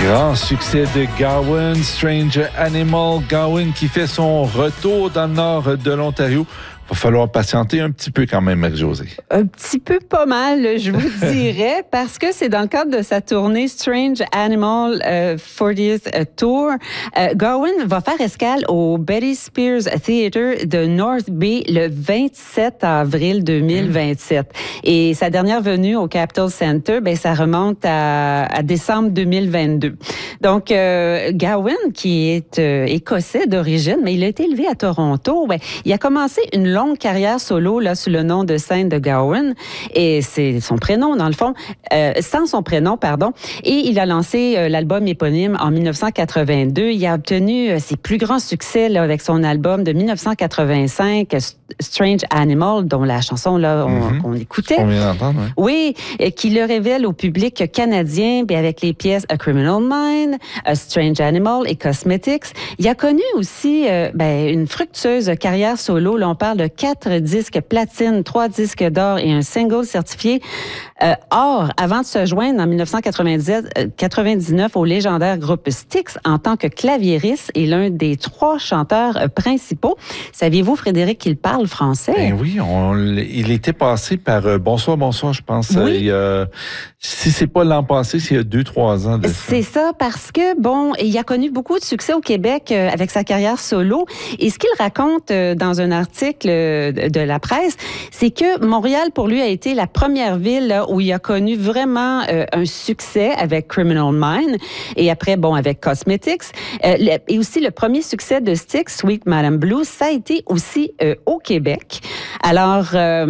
Grand succès de Gowan, Strange Animal. Gowan qui fait son retour dans le nord de l'Ontario. Va falloir patienter un petit peu quand même, Marie-Josée. Un petit peu pas mal, je vous dirais, parce que c'est dans le cadre de sa tournée Strange Animal 40th Tour. Gowan va faire escale au Betty Spears Theatre de North Bay le 27 avril 2027. Et sa dernière venue au Capitol Centre, ça remonte à décembre 2022. Donc, Gowan, qui est écossais d'origine, mais il a été élevé à Toronto, il a commencé une longue carrière solo là, sous le nom de scène de Gowan. Et c'est son prénom, dans le fond, sans son prénom, pardon. Et il a lancé l'album éponyme en 1982. Il a obtenu ses plus grands succès là, avec son album de 1985, Strange Animal, dont la chanson là, qu'on écoutait. On vient d'entendre, oui. Oui, qui le révèle au public canadien, avec les pièces A Criminal Mind, A Strange Animal et Cosmetics. Il a connu aussi une fructueuse carrière solo. Là, on parle de 4 disques platine, 3 disques d'or et un single certifié or avant de se joindre en 1999 au légendaire groupe Styx en tant que claviériste et l'un des 3 chanteurs principaux. Saviez-vous, Frédéric, qu'il parle français? Ben oui, il était passé par Bonsoir, je pense. Oui. Si c'est pas l'an passé, c'est il y a 2-3 ans de ça. C'est ça, parce que, il a connu beaucoup de succès au Québec avec sa carrière solo. Et ce qu'il raconte dans un article de la presse, c'est que Montréal, pour lui, a été la première ville là, où il a connu vraiment un succès avec Criminal Mind et après, avec Cosmetics. Et aussi, le premier succès de Styx, Sweet Madame Blue, ça a été aussi au Québec. Alors,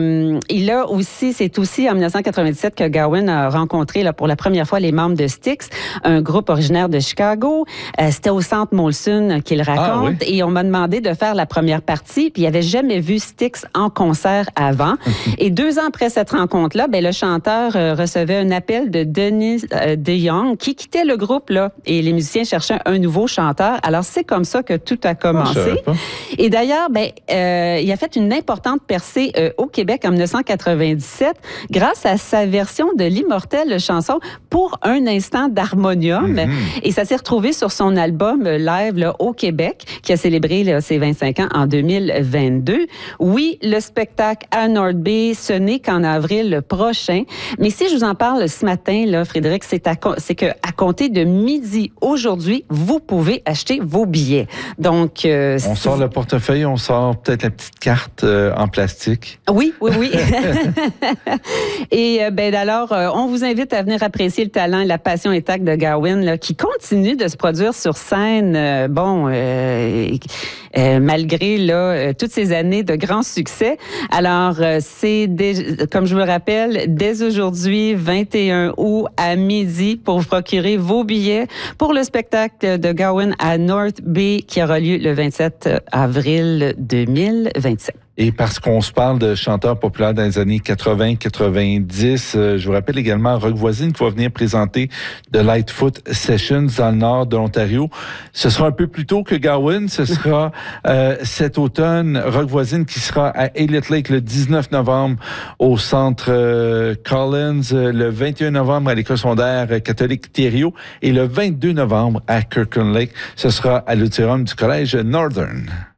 c'est aussi en 1997 que Gowan a rencontré là, pour la première fois les membres de Styx, un groupe originaire de Chicago. C'était au Centre Molson qu'il raconte. Et on m'a demandé de faire la première partie, puis il n'avait jamais vu Styx en concert avant. Et 2 ans après cette rencontre-là, le chanteur recevait un appel de Denis DeYoung qui quittait le groupe là, et les musiciens cherchaient un nouveau chanteur. Alors, c'est comme ça que tout a commencé. Et d'ailleurs, il a fait une importante percée au Québec en 1997 grâce à sa version de l'immortelle chanson Pour un instant d'harmonium. Et ça s'est retrouvé sur son album live là, au Québec qui a célébré là, ses 25 ans en 2022. Oui, le spectacle à North Bay, ce n'est qu'en avril prochain. Mais si je vous en parle ce matin, là, Frédéric, c'est qu'à compter de midi aujourd'hui, vous pouvez acheter vos billets. Donc, on sort le portefeuille, on sort peut-être la petite carte en plastique. Oui. Et alors, on vous invite à venir apprécier le talent et la passion intacte de Gowan, là, qui continue de se produire sur scène, malgré là, toutes ces années de grands succès. Alors, comme je vous le rappelle, dès aujourd'hui, 21 août à midi, pour vous procurer vos billets pour le spectacle de Gowan à North Bay qui aura lieu le 27 avril 2027. Et parce qu'on se parle de chanteurs populaires dans les années 80-90, je vous rappelle également Rock Voisine qui va venir présenter The Lightfoot Sessions dans le nord de l'Ontario. Ce sera un peu plus tôt que Gowan. Ce sera cet automne. Rock Voisine qui sera à Elliott Lake le 19 novembre au centre Collins, le 21 novembre à l'école secondaire catholique Thériault et le 22 novembre à Kirkland Lake. Ce sera à l'auditorium du collège Northern.